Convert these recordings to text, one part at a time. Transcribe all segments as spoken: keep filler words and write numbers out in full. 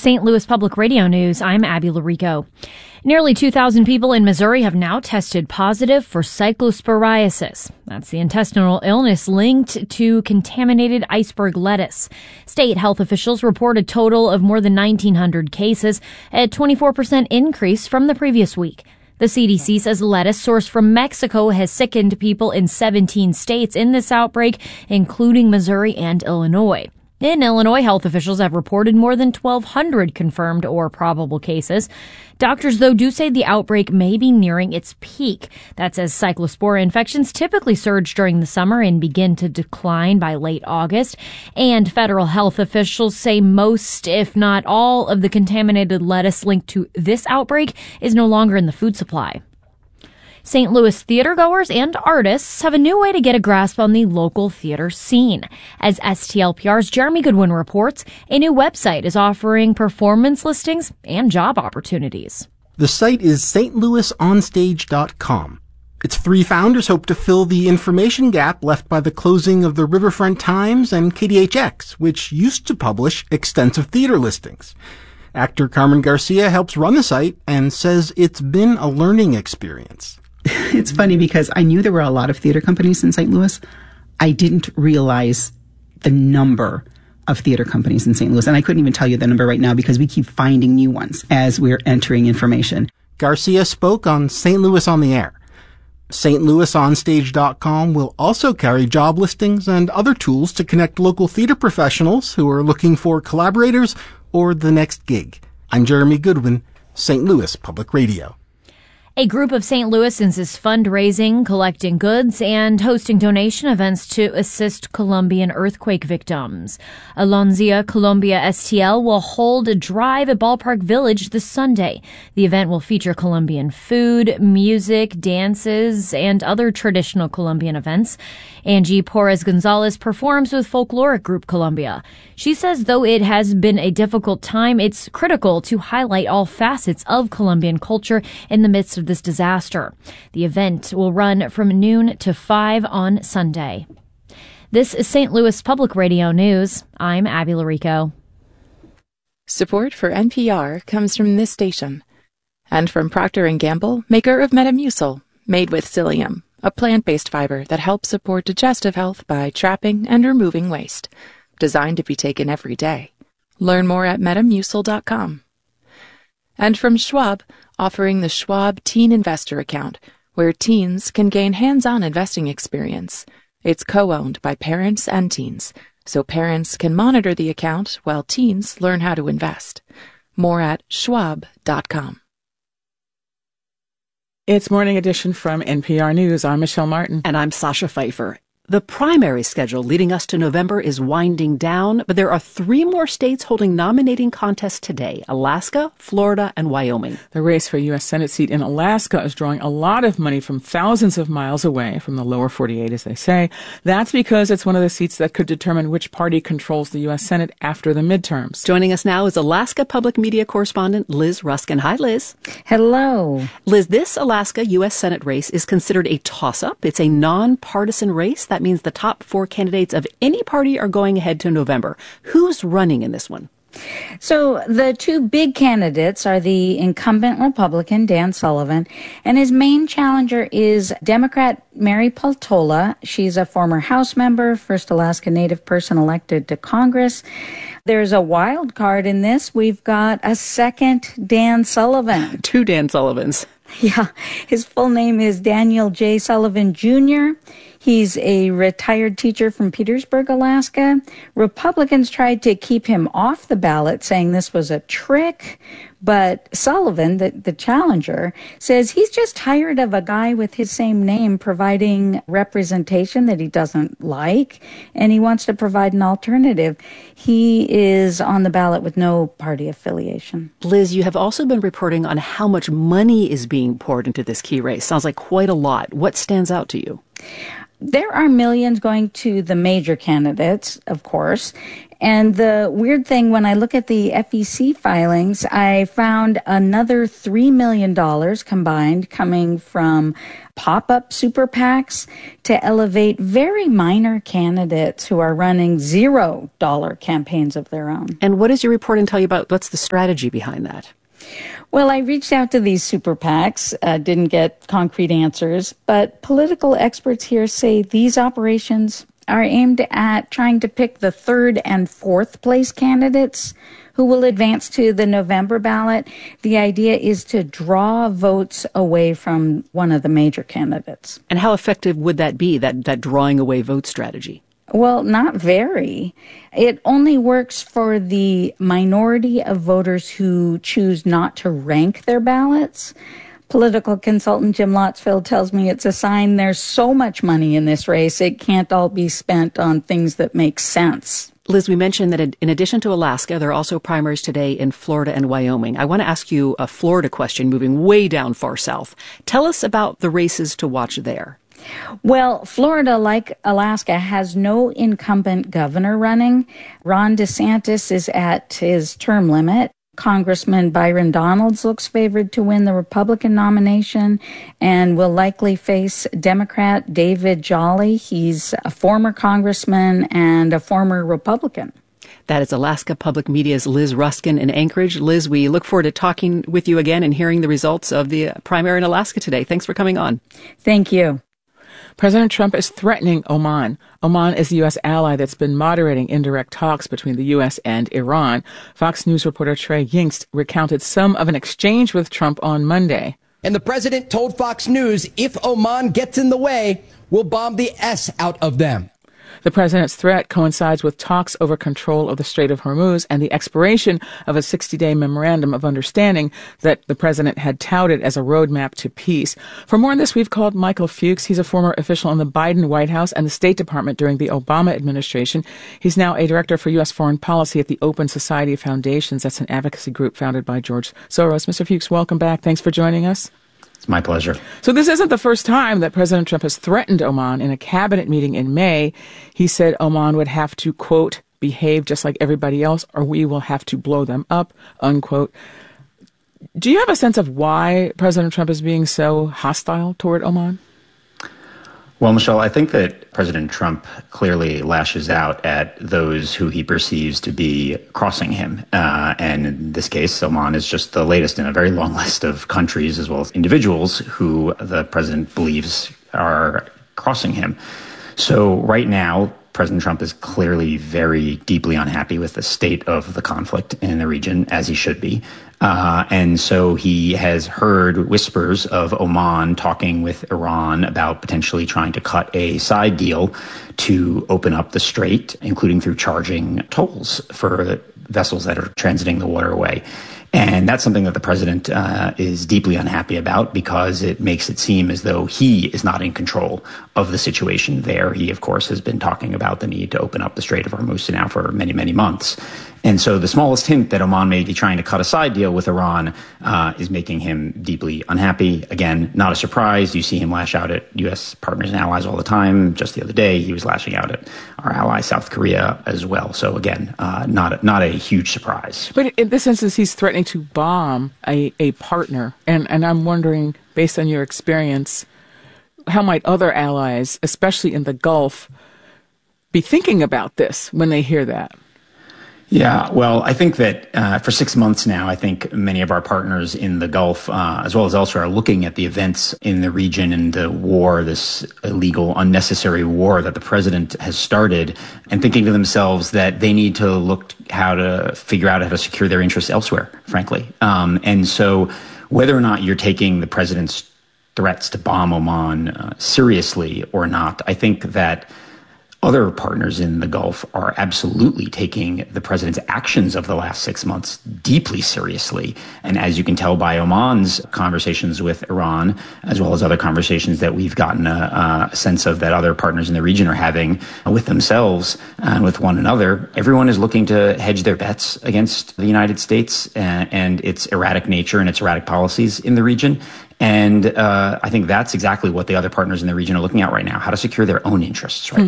Saint Louis Public Radio News, I'm Abby Larico. Nearly two thousand people in Missouri have now tested positive for cyclosporiasis. That's the intestinal illness linked to contaminated iceberg lettuce. State health officials report a total of more than nineteen hundred cases, a twenty-four percent increase from the previous week. The C D C says lettuce sourced from Mexico has sickened people in seventeen states in this outbreak, including Missouri and Illinois. In Illinois, health officials have reported more than twelve hundred confirmed or probable cases. Doctors, though, do say the outbreak may be nearing its peak. That's as cyclospora infections typically surge during the summer and begin to decline by late August. And federal health officials say most, if not all, of the contaminated lettuce linked to this outbreak is no longer in the food supply. Saint Louis theatergoers and artists have a new way to get a grasp on the local theater scene. As S T L P R's Jeremy Goodwin reports, a new website is offering performance listings and job opportunities. The site is st louis on stage dot com. Its three founders hope to fill the information gap left by the closing of the Riverfront Times and K D H X, which used to publish extensive theater listings. Actor Carmen Garcia helps run the site and says it's been a learning experience. It's funny because I knew there were a lot of theater companies in Saint Louis. I didn't realize the number of theater companies in Saint Louis. And I couldn't even tell you the number right now because we keep finding new ones as we're entering information. Garcia spoke on Saint Louis on the Air. st louis on stage dot com will also carry job listings and other tools to connect local theater professionals who are looking for collaborators or the next gig. I'm Jeremy Goodwin, Saint Louis Public Radio. A group of Saint Louisans is fundraising, collecting goods, and hosting donation events to assist Colombian earthquake victims. Alonzia Colombia S T L will hold a drive at Ballpark Village this Sunday. The event will feature Colombian food, music, dances, and other traditional Colombian events. Angie Porres Gonzalez performs with folkloric group Colombia. She says though it has been a difficult time, it's critical to highlight all facets of Colombian culture in the midst of this disaster. The event will run from noon to five on Sunday. This is Saint Louis Public Radio News. I'm Abby Larico. Support for N P R comes from this station and from Procter and Gamble, maker of Metamucil, made with psyllium, a plant-based fiber that helps support digestive health by trapping and removing waste. Designed to be taken every day. Learn more at metamucil dot com. And from Schwab, offering the Schwab Teen Investor Account, where teens can gain hands-on investing experience. It's co-owned by parents and teens, so parents can monitor the account while teens learn how to invest. More at schwab dot com. It's Morning Edition from N P R News. I'm Michelle Martin. And I'm Sasha Pfeiffer. The primary schedule leading us to November is winding down, but there are three more states holding nominating contests today: Alaska, Florida, and Wyoming. The race for a U S Senate seat in Alaska is drawing a lot of money from thousands of miles away from the lower forty-eight, as they say. That's because it's one of the seats that could determine which party controls the U S Senate after the midterms. Joining us now is Alaska public media correspondent Liz Ruskin. Hi, Liz. Hello. Liz, this Alaska U S Senate race is considered a toss-up. It's a nonpartisan race. That means the top four candidates of any party are going ahead to November. Who's running in this one? So the two big candidates are the incumbent Republican, Dan Sullivan, and his main challenger is Democrat Mary Peltola. She's a former House member, first Alaska Native person elected to Congress. There's a wild card in this. We've got a second Dan Sullivan. Two Dan Sullivans. Yeah, his full name is Daniel J. Sullivan Junior He's a retired teacher from Petersburg, Alaska. Republicans tried to keep him off the ballot, saying this was a trick. But Sullivan, the, the challenger, says he's just tired of a guy with his same name providing representation that he doesn't like, and he wants to provide an alternative. He is on the ballot with no party affiliation. Liz, you have also been reporting on how much money is being poured into this key race. Sounds like quite a lot. What stands out to you? There are millions going to the major candidates, of course, And the weird thing, when I look at the F E C filings, I found another three million dollars combined coming from pop-up super PACs to elevate very minor candidates who are running zero dollar campaigns of their own. And what does your reporting tell you about what's the strategy behind that? Well, I reached out to these super PACs, uh, didn't get concrete answers, but political experts here say these operations are aimed at trying to pick the third and fourth place candidates who will advance to the November ballot. The idea is to draw votes away from one of the major candidates. And how effective would that be, that, that drawing away vote strategy? Well, not very. It only works for the minority of voters who choose not to rank their ballots. Political consultant Jim Lotsfield tells me it's a sign there's so much money in this race, it can't all be spent on things that make sense. Liz, we mentioned that in addition to Alaska, there are also primaries today in Florida and Wyoming. I want to ask you a Florida question, moving way down far south. Tell us about the races to watch there. Well, Florida, like Alaska, has no incumbent governor running. Ron DeSantis is at his term limit. Congressman Byron Donalds looks favored to win the Republican nomination and will likely face Democrat David Jolly. He's a former congressman and a former Republican. That is Alaska Public Media's Liz Ruskin in Anchorage. Liz, we look forward to talking with you again and hearing the results of the primary in Alaska today. Thanks for coming on. Thank you. President Trump is threatening Oman. Oman is the U S ally that's been moderating indirect talks between the U S and Iran. Fox News reporter Trey Yingst recounted some of an exchange with Trump on Monday. And the president told Fox News, if Oman gets in the way, we'll bomb the S out of them. The president's threat coincides with talks over control of the Strait of Hormuz and the expiration of a sixty-day memorandum of understanding that the president had touted as a roadmap to peace. For more on this, we've called Michael Fuchs. He's a former official in the Biden White House and the State Department during the Obama administration. He's now a director for U S foreign policy at the Open Society of Foundations. That's an advocacy group founded by George Soros. Mister Fuchs, welcome back. Thanks for joining us. It's my pleasure. So this isn't the first time that President Trump has threatened Oman. In a cabinet meeting in May, he said Oman would have to, quote, behave just like everybody else or we will have to blow them up, unquote. Do you have a sense of why President Trump is being so hostile toward Oman? Well, Michelle, I think that President Trump clearly lashes out at those who he perceives to be crossing him. Uh, and in this case, Oman is just the latest in a very long list of countries as well as individuals who the president believes are crossing him. So right now, President Trump is clearly very deeply unhappy with the state of the conflict in the region, as he should be. Uh, and so he has heard whispers of Oman talking with Iran about potentially trying to cut a side deal to open up the strait, including through charging tolls for vessels that are transiting the waterway. And that's something that the president uh, is deeply unhappy about because it makes it seem as though he is not in control of the situation there. He, of course, has been talking about the need to open up the Strait of Hormuz now for many, many months. And so the smallest hint that Oman may be trying to cut a side deal with Iran uh, is making him deeply unhappy. Again, not a surprise. You see him lash out at U S partners and allies all the time. Just the other day, he was lashing out at our ally South Korea as well. So again, uh, not, a, not a huge surprise. But in this instance, he's threatening to bomb a, a partner. And, and I'm wondering, based on your experience, how might other allies, especially in the Gulf, be thinking about this when they hear that? Yeah, well, I think that uh, for six months now, I think many of our partners in the Gulf, uh, as well as elsewhere, are looking at the events in the region and the war, this illegal, unnecessary war that the president has started, and thinking to themselves that they need to look how to figure out how to secure their interests elsewhere, frankly. Um, and so whether or not you're taking the president's threats to bomb Oman uh, seriously or not, I think that other partners in the Gulf are absolutely taking the president's actions of the last six months deeply seriously. And as you can tell by Oman's conversations with Iran, as well as other conversations that we've gotten a, a sense of that other partners in the region are having with themselves and with one another, everyone is looking to hedge their bets against the United States and, and its erratic nature and its erratic policies in the region. And uh, I think that's exactly what the other partners in the region are looking at right now, how to secure their own interests right mm. now.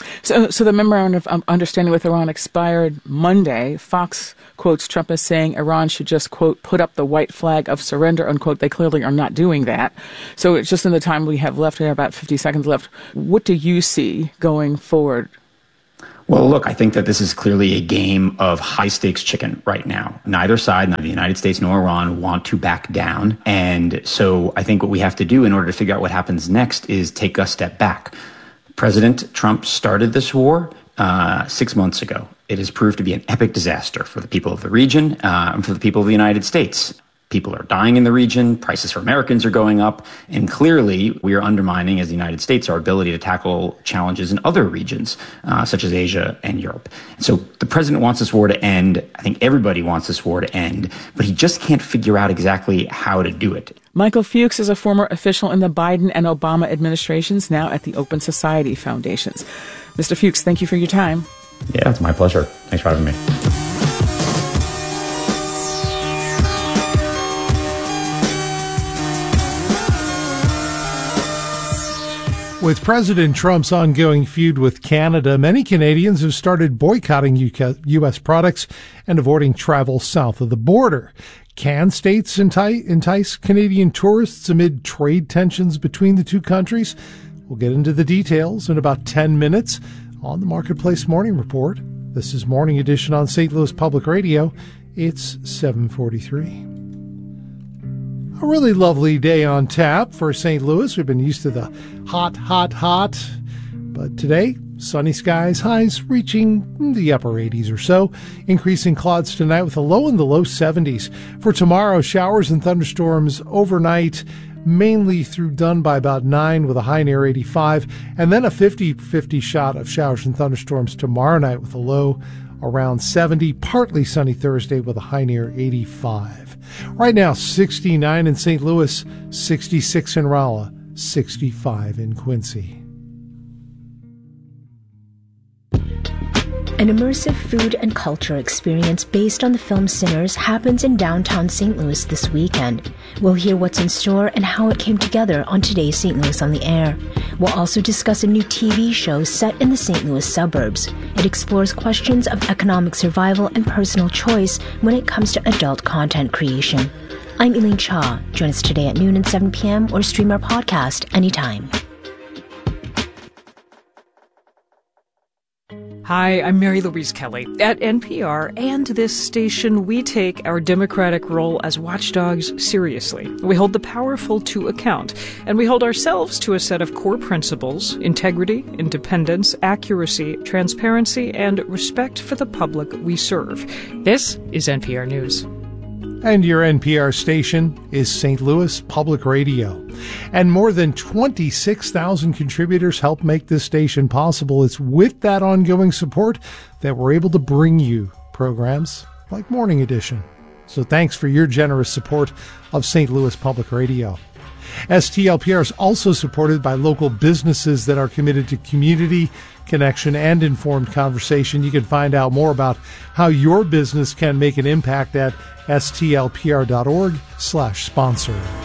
So, so the memorandum of um, understanding with Iran expired Monday. Fox quotes Trump as saying Iran should just, quote, put up the white flag of surrender, unquote. They clearly are not doing that. So it's just in the time we have left, we have about fifty seconds left. What do you see going forward? Well, look, I think that this is clearly a game of high-stakes chicken right now. Neither side, neither the United States nor Iran, want to back down. And so I think what we have to do in order to figure out what happens next is take a step back. President Trump started this war uh, six months ago. It has proved to be an epic disaster for the people of the region uh, and for the people of the United States. People are dying in the region, prices for Americans are going up, and clearly we are undermining, as the United States, our ability to tackle challenges in other regions, uh, such as Asia and Europe. And so the president wants this war to end. I think everybody wants this war to end, but he just can't figure out exactly how to do it. Michael Fuchs is a former official in the Biden and Obama administrations, now at the Open Society Foundations. Mister Fuchs, thank you for your time. Yeah, it's my pleasure. Thanks for having me. With President Trump's ongoing feud with Canada, many Canadians have started boycotting U S products and avoiding travel south of the border. Can states entice Canadian tourists amid trade tensions between the two countries? We'll get into the details in about ten minutes on the Marketplace Morning Report. This is Morning Edition on Saint Louis Public Radio. It's seven forty-three. A really lovely day on tap for Saint Louis. We've been used to the hot, hot, hot. But today, sunny skies, highs reaching the upper eighties or so. Increasing clouds tonight with a low in the low seventies. For tomorrow, showers and thunderstorms overnight, mainly through done by about nine with a high near eighty-five. And then a fifty-fifty shot of showers and thunderstorms tomorrow night with a low around seventy. Partly sunny Thursday with a high near eighty-five. Right now, sixty-nine in Saint Louis, sixty-six in Rolla, sixty-five in Quincy. An immersive food and culture experience based on the film Sinners happens in downtown Saint Louis this weekend. We'll hear what's in store and how it came together on today's Saint Louis on the Air. We'll also discuss a new T V show set in the Saint Louis suburbs. It explores questions of economic survival and personal choice when it comes to adult content creation. I'm Elaine Cha. Join us today at noon and seven p.m. or stream our podcast anytime. Hi, I'm Mary Louise Kelly. At N P R and this station, we take our democratic role as watchdogs seriously. We hold the powerful to account, and we hold ourselves to a set of core principles: integrity, independence, accuracy, transparency, and respect for the public we serve. This is N P R News. And your N P R station is Saint Louis Public Radio. And more than twenty-six thousand contributors help make this station possible. It's with that ongoing support that we're able to bring you programs like Morning Edition. So thanks for your generous support of Saint Louis Public Radio. S T L P R is also supported by local businesses that are committed to community, connection, and informed conversation. You can find out more about how your business can make an impact at S T L P R dot org slash sponsor.